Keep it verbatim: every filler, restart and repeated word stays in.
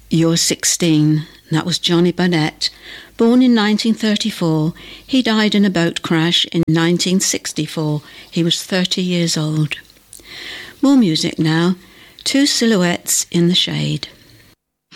You're sixteen. That was Johnny Burnett. Born in nineteen thirty-four, he died in a boat crash in nineteen sixty-four. He was thirty years old. More music now. Two Silhouettes in the Shade.